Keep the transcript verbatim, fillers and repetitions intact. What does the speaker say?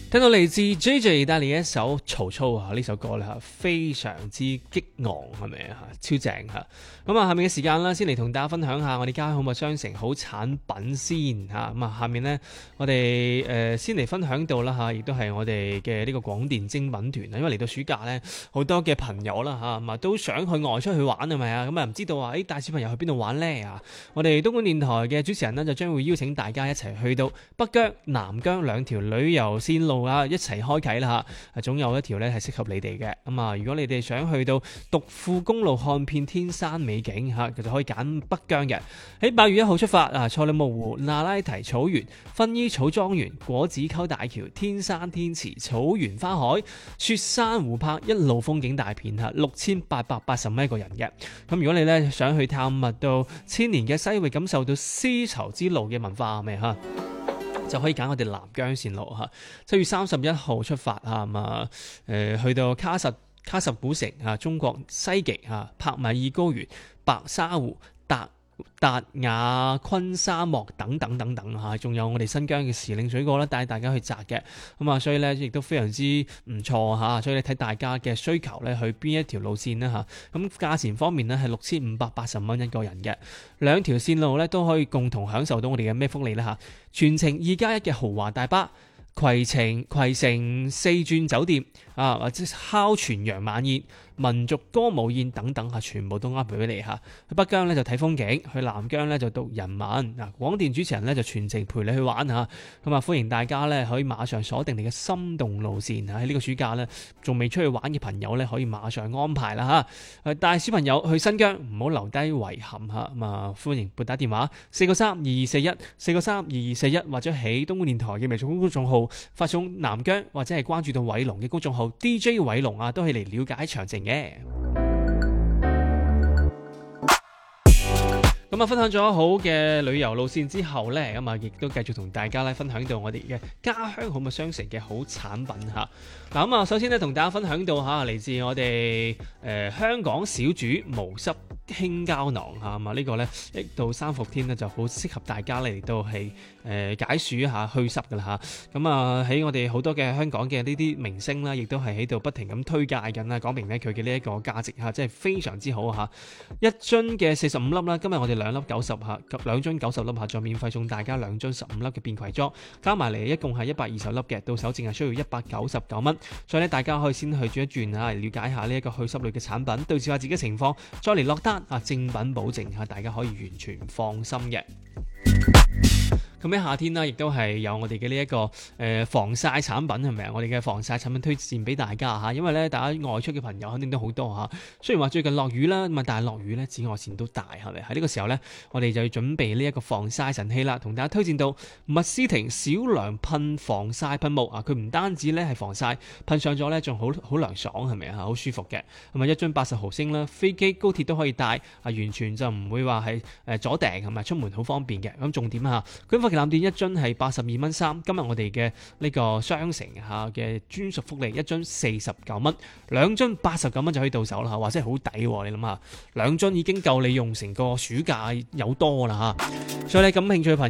聽到嚟自 J J 帶嚟一首曹操啊，呢首歌咧非常之激昂，係咪啊？超正吓！咁啊，下面嘅時間啦，先嚟同大家分享下我哋家好物商城好產品先吓。咁啊，下面呢，我哋誒、呃、先嚟分享到啦吓，亦都係我哋嘅呢個廣電精品團啊。因為嚟到暑假呢，好多嘅朋友啦吓，咁啊都想去外出去玩係咪啊？咁啊唔知道話誒帶小朋友去邊度玩呢？啊？我哋東莞電台嘅主持人呢，就將會邀請大家一齊去到北疆、南疆兩條旅遊線路啊，一齊開啟啦吓，總有一條咧係適合你哋嘅。咁啊，如果你哋想去到獨富公路看遍天山美景吓，其實可以揀北疆嘅。喺八月一號出發啊，賽里木湖、那拉提草原、薰衣草莊園、果子溝大橋、天山天池、草原花海、雪山湖泊，一路風景大片吓，六千八百八十蚊一個人嘅。咁如果你咧想去探密到千年嘅西域，感受到絲綢之路嘅文化係咪吓？就可以揀我哋南疆線路嚇，七月三十一號出發嚇，咁啊誒去到喀什喀什古城嚇，中國西極嚇，帕米爾高原、白沙湖、達達雅昆沙漠等等等等嚇，仲有我哋新疆嘅時令水果啦，帶大家去摘嘅。咁啊，所以咧亦都非常之唔錯嚇，所以你睇大家嘅需求咧，去邊一條路線呢？嚇。咁價錢方面呢，係六千五百八十蚊一個人嘅，兩條線路咧都可以共同享受到我哋嘅咩福利呢？嚇。全程二加一嘅豪華大巴。攜程攜程四鑽酒店啊，或者烤全羊晚宴、民族歌舞宴等等嚇，全部都啱俾你嚇。去北疆咧就睇風景，去南疆咧就讀人文。嗱，廣電主持人咧就全程陪你去玩嚇。咁啊，歡迎大家咧可以馬上鎖定你嘅心動路線嚇。喺呢個暑假咧，仲未出去玩嘅朋友咧，可以馬上安排啦嚇。帶小朋友去新疆，唔好留低遺憾嚇。咁啊，歡迎撥打電話四個三二二四一四個三二二四一，或者喺東莞電台嘅微信公眾號發送南疆，或者係關注到偉龍嘅公眾號 D J 偉龍啊，都係嚟了解詳情嘅。咁啊，分享咗好嘅旅遊路線之後呢，咁啊，亦都繼續同大家咧分享到我哋嘅家鄉好物商城嘅好產品嚇。嗱，咁啊，首先呢，同大家分享到嚇嚟自我哋誒、呃、香港小主無濕輕膠囊嚇，咁啊呢個呢，一到三伏天呢，就好適合大家嚟到係誒、呃、解暑嚇祛濕噶啦嚇。咁啊喺我哋好多嘅香港嘅呢啲明星啦，亦都係喺度不停咁推介緊啦，講明呢，佢嘅呢一個價值嚇，真係非常之好嚇。一樽嘅四十五粒啦，今日我哋兩粒九十下，兩樽九十粒下，再免費送大家兩樽十五粒嘅便攜裝，加埋嚟一共係一百二十粒嘅，到手淨係需要一百九十九蚊。所以咧，大家可以先去轉一轉啊，了解下呢一個祛濕類嘅產品，對照下自己情況，再嚟落單啊，正品保證嚇，大家可以完全放心嘅。咁喺夏天啦，亦都係有我哋嘅呢一個誒、呃、防曬產品係咪啊？我哋嘅防曬產品推薦俾大家嚇，因為咧大家外出嘅朋友肯定都好多嚇。雖然話最近落雨啦，咁啊但係落雨咧紫外線都大係咪？喺呢個時候咧，我哋就要準備呢一個防曬神器啦，同大家推薦到麥斯廷小涼噴防曬噴霧啊！佢唔單止咧係防曬，噴上咗咧仲好好涼爽係咪啊？好舒服嘅。咁啊一樽八十毫升啦，飛機高鐵都可以帶啊，完全就唔會話係誒阻埞係咪？出門好方便嘅。咁重點嚇，佢旗艦店一樽係八十二蚊三，今日我哋嘅呢個商城下嘅專屬福利，一樽四十九蚊，兩樽八十九蚊就可以到手啦，或者係好抵喎！你諗下，兩樽已經夠你用成個暑假有多啦嚇，所以你感興趣嘅朋友